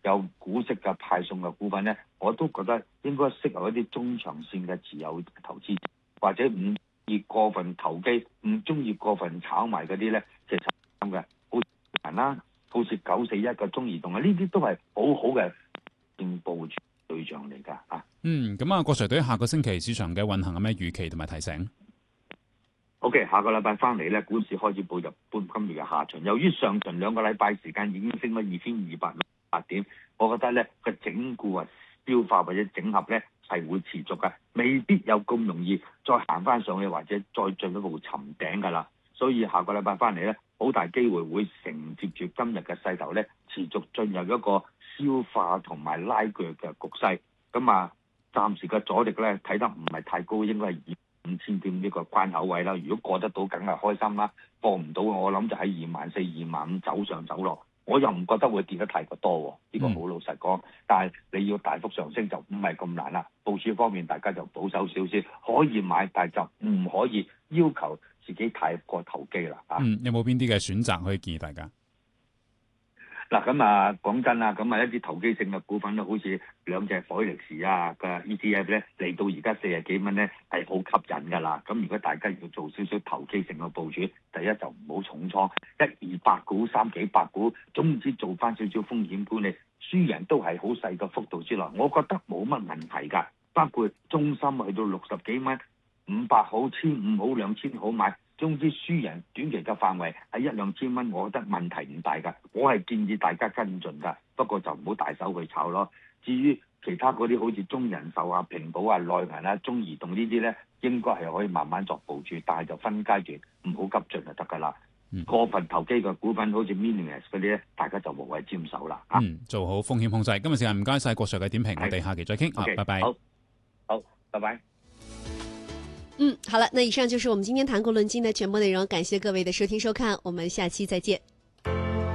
有股息嘅派送嘅股份咧，我都覺得應該適合一啲中長線嘅持有投資者，或者唔中意過分投機，唔中意過分炒賣嗰啲咧，其實啱嘅，好似人啦，好似941嘅中移動啊，呢啲都係好好嘅正部署對象嚟㗎啊。 咁啊，郭 Sir 對於下個星期市場嘅運行有咩預期同埋提醒 ？OK， 下個禮拜翻嚟咧，股市開始步入今月嘅下旬。由於上旬2個禮拜時間已經升咗2268點，我覺得咧個整固啊、消化或者整合咧係會持續嘅，未必有咁容易再行翻上去，或者再進一步尋頂㗎啦。所以下個禮拜翻嚟咧，好大機會會承接住今日嘅勢頭咧，持續進入一個消化同埋拉鋸嘅局勢。咁啊，暫時嘅阻力咧睇得唔係太高，應該係25000點呢個關口位啦。如果過得到，梗係開心啦。過唔到，我諗就喺24000、25000走上走落。我又唔覺得會跌得太過多，呢個好老實講。但係你要大幅上升就唔係咁難啦。部署方面大家就保守少少，可以買，但係就唔可以要求自己太過投機啦。 有冇邊啲嘅選擇可以建議大家？ 嗱，咁啊講真啦，咁啊一啲投機性嘅股份咧，好似2隻海力士啊嘅 ETF 咧，嚟到而家40幾蚊咧係好吸引㗎啦。咁如果大家要做少少投機性嘅部署，第一就唔好重倉100-200股、3幾百股，總之做翻少少風險管理，輸贏都係好細嘅幅度之內，我覺得冇乜問題㗎。包括中芯去到60幾蚊，500好、1500好、2000好買。總之輸贏短期嘅範圍係1-2千蚊，我覺得問題唔大㗎。我係建議大家跟進㗎，不過就唔好大手去炒咯。至於其他嗰啲好似中人壽啊、平保啊、內銀啊、中移動呢啲咧，應該係可以慢慢作部署，但係就分階段，唔好急進就得㗎啦。過分投機嘅股份好似 Minions 嗰啲咧，大家就無謂沾手啦。 做好風險控制。今日時間唔該晒郭 Sir 嘅點評，我哋下期再傾。 Okay， 拜拜。 好，拜拜。 好了，那以上就是我们今天谈股论金的全部内容，感谢各位的收听收看，我们下期再见。